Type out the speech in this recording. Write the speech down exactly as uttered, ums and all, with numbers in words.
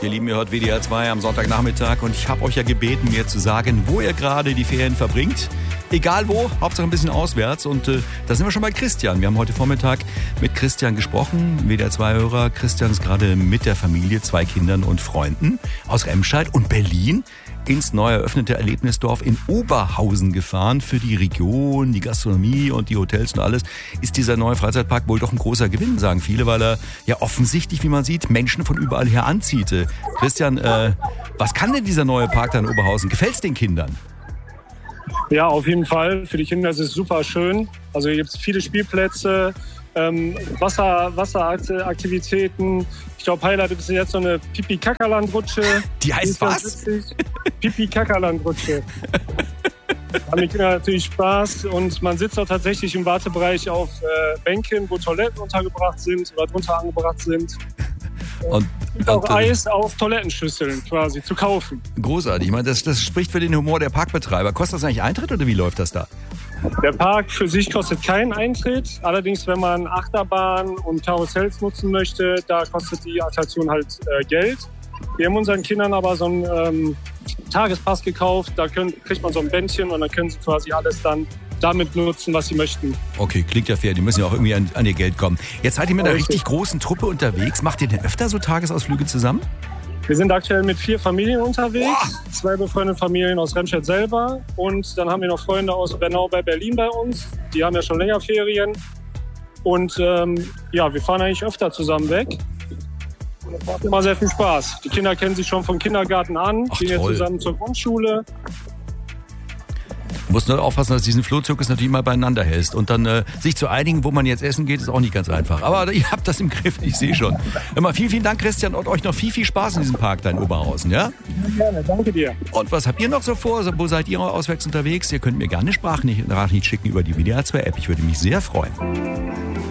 Ihr Lieben, ihr hört W D R zwei am Sonntagnachmittag und ich habe euch ja gebeten, mir zu sagen, wo ihr gerade die Ferien verbringt. Egal wo, Hauptsache ein bisschen auswärts. Und äh, da sind wir schon bei Christian. Wir haben heute Vormittag mit Christian gesprochen. W D R zwei-Hörer. Christian ist gerade mit der Familie, zwei Kindern und Freunden aus Remscheid und Berlin ins neu eröffnete Erlebnisdorf in Oberhausen gefahren. Für die Region, die Gastronomie und die Hotels und alles ist dieser neue Freizeitpark wohl doch ein großer Gewinn, sagen viele, weil er ja offensichtlich, wie man sieht, Menschen von überall her anzieht. Äh, Christian, äh, was kann denn dieser neue Park da in Oberhausen? Gefällt's den Kindern? Ja, auf jeden Fall. Für die Kinder ist es super schön. Also hier gibt es viele Spielplätze, ähm, Wasser, Wasseraktivitäten. Ich glaube, Highlight ist jetzt so eine Pipi-Kackerland-Rutsche. Die heißt was? Pipi-Kackerland-Rutsche. Haben die Kinder natürlich Spaß und man sitzt auch tatsächlich im Wartebereich auf äh, Bänken, wo Toiletten untergebracht sind oder drunter angebracht sind. Und, und auch und, Eis auf Toilettenschüsseln quasi zu kaufen. Großartig. Ich meine, das, das spricht für den Humor der Parkbetreiber. Kostet das eigentlich Eintritt oder wie läuft das da? Der Park für sich kostet keinen Eintritt. Allerdings, wenn man Achterbahn und Karussells nutzen möchte, da kostet die Attraktion halt äh, Geld. Wir haben unseren Kindern aber so einen ähm, Tagespass gekauft. Da können, kriegt man so ein Bändchen und dann können sie quasi alles dann damit nutzen, was sie möchten. Okay, klingt ja fair. Die müssen ja auch irgendwie an, an ihr Geld kommen. Jetzt seid ihr mit einer richtig. richtig großen Truppe unterwegs. Macht ihr denn öfter so Tagesausflüge zusammen? Wir sind aktuell mit vier Familien unterwegs. Boah. Zwei befreundete Familien aus Remscheid selber. Und dann haben wir noch Freunde aus Bernau bei Berlin bei uns. Die haben ja schon länger Ferien. Und ähm, ja, wir fahren eigentlich öfter zusammen weg. Und das macht immer sehr viel Spaß. Die Kinder kennen sich schon vom Kindergarten an. Ach, gehen jetzt zusammen zur Grundschule. Du musst nur aufpassen, dass du diesen Flohzirkus natürlich mal beieinander hältst. Und dann äh, sich zu einigen, wo man jetzt essen geht, ist auch nicht ganz einfach. Aber ihr habt das im Griff, ich sehe schon. Immer vielen, vielen Dank, Christian, und euch noch viel, viel Spaß in diesem Park da in Oberhausen, ja? Gerne, danke dir. Und was habt ihr noch so vor? Wo seid ihr auswärts unterwegs? Ihr könnt mir gerne eine Sprachnachricht schicken über die W D R zwei App. Ich würde mich sehr freuen.